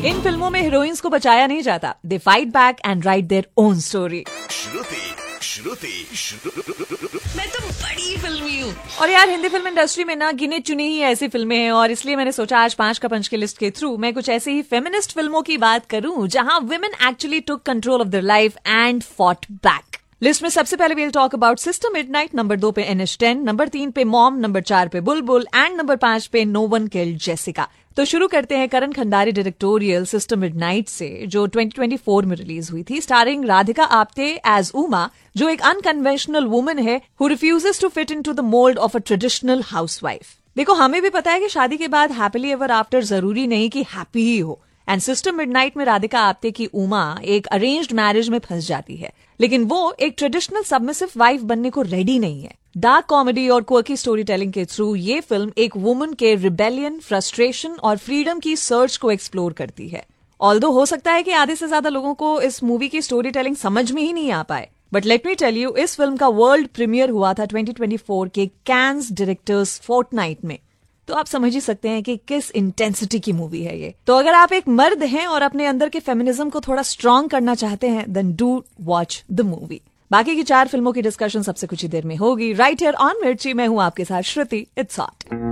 इन फिल्मों में हीरोइंस को बचाया नहीं जाता, they fight back and right their own story. मैं तो बड़ी फिल्मी हूँ। और यार हिंदी फिल्म इंडस्ट्री में ना गिने चुनी ही ऐसी फिल्में हैं, और इसलिए मैंने सोचा आज 5 का पंच की लिस्ट के थ्रू मैं कुछ ऐसी ही फेमिनिस्ट फिल्मों की बात करूं जहां women actually took control of their life and fought back. List में सबसे पहले we'll talk about sister midnight, number 2 पे NH10, नंबर 3 पे मॉम, नंबर 4 पे बुलबुल एंड नंबर 5 पे नो वन किल्ड जेसिका। तो शुरू करते हैं करण खंडारी डायरेक्टोरियल सिस्टर मिडनाइट से, जो 2024 में रिलीज हुई थी, स्टारिंग राधिका आप्टे एज उमा, जो एक अनकन्वेंशनल वुमन है who refuses to fit into the mould of a traditional housewife. देखो, हमें भी पता है कि शादी के बाद हैप्पीली एवर आफ्टर जरूरी नहीं कि हैप्पी ही हो, एंड सिस्टर मिडनाइट में राधिका आप्टे की उमा एक अरेंज्ड मैरिज में फंस जाती है, लेकिन वो एक ट्रेडिशनल सबमिसिव वाइफ बनने को रेडी नहीं है। डार्क कॉमेडी और क्वर्की स्टोरी टेलिंग के थ्रू ये फिल्म एक वुमन के रिबेलियन, फ्रस्ट्रेशन और फ्रीडम की सर्च को एक्सप्लोर करती है। ऑल्दो हो सकता है कि आधे से ज्यादा लोगों को इस मूवी की स्टोरी टेलिंग समझ में ही नहीं आ पाए, but let me tell you, इस फिल्म का वर्ल्ड प्रीमियर हुआ था 2024 के कैन्स डायरेक्टर्स फोर्टनाइट में। तो आप समझ ही सकते हैं कि किस इंटेंसिटी की मूवी है ये। तो अगर आप एक मर्द हैं और अपने अंदर के फेमिनिज्म को थोड़ा स्ट्रांग करना चाहते हैं, then do watch the movie. बाकी की 4 फिल्मों की डिस्कशन सबसे कुछ ही देर में होगी, राइट हियर ऑन मिर्ची। मैं हूं आपके साथ श्रुति। It's hot.